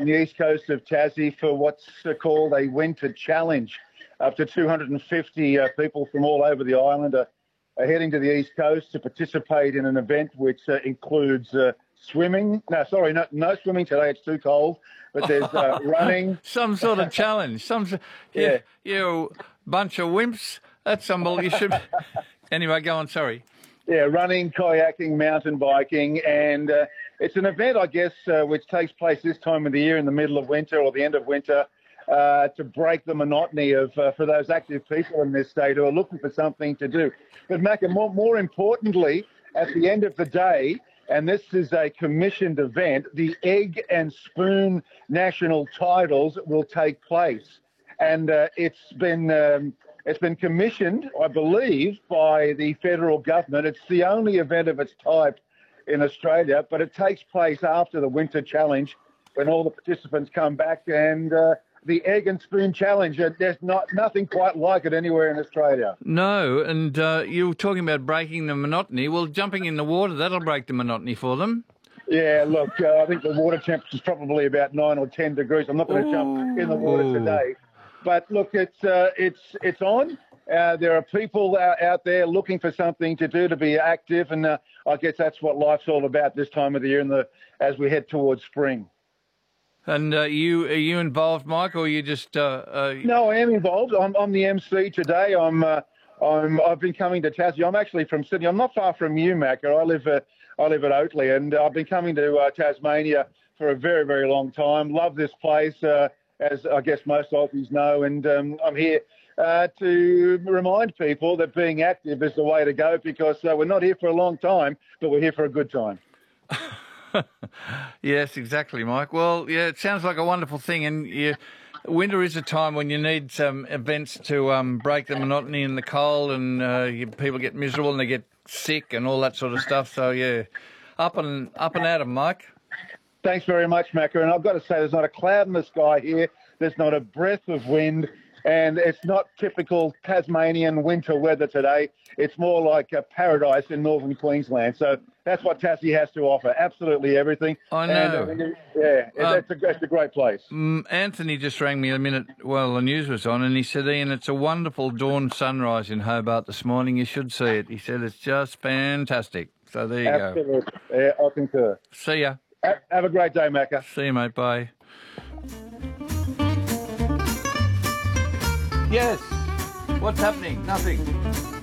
on the east coast of Tassie for what's called a winter challenge. Up to 250 people from all over the island are heading to the east coast to participate in an event which includes swimming. No swimming today. It's too cold. But there's running. Some sort of challenge. Yeah. You bunch of wimps. That's unbelievable. You should. Anyway, go on. Sorry. Yeah, running, kayaking, mountain biking, and it's an event, I guess, which takes place this time of the year in the middle of winter or the end of winter, to break the monotony of for those active people in this state who are looking for something to do. But Macca, more importantly, at the end of the day, and this is a commissioned event, the Egg and Spoon national titles will take place, and it's been commissioned, I believe, by the federal government. It's the only event of its type in Australia, but it takes place after the Winter Challenge when all the participants come back, and the Egg and Spoon Challenge, there's nothing quite like it anywhere in Australia. No, and you were talking about breaking the monotony. Well, jumping in the water, that'll break the monotony for them. Yeah, look, I think the water temperature is probably about 9 or 10 degrees. I'm not going to jump in the water today. But look, it's on. There are people out there looking for something to do, to be active, and I guess that's what life's all about this time of the year, as we head towards spring. And are you involved, Mike, or are you just? No, I am involved. I'm the MC today. I've been coming to Tassie. I'm actually from Sydney. I'm not far from you, Macca. I live at Oatley, and I've been coming to Tasmania for a very, very long time. Love this place, as I guess most Aussies know, and I'm here to remind people that being active is the way to go, because we're not here for a long time, but we're here for a good time. Yes, exactly, Mike. Well, yeah, it sounds like a wonderful thing, and winter is a time when you need some events to break the monotony in the cold, and people get miserable and they get sick and all that sort of stuff. So yeah, up and at 'em, Mike. Thanks very much, Macca. And I've got to say, there's not a cloud in the sky here. There's not a breath of wind. And it's not typical Tasmanian winter weather today. It's more like a paradise in northern Queensland. So that's what Tassie has to offer. Absolutely everything. I know. And, it's a great place. Anthony just rang me a minute while the news was on, and he said, Ian, it's a wonderful dawn sunrise in Hobart this morning. You should see it. He said it's just fantastic. So there you go. Absolutely. Yeah, I concur. See ya. Have a great day, Macca. See you, mate. Bye. Yes. What's happening? Nothing.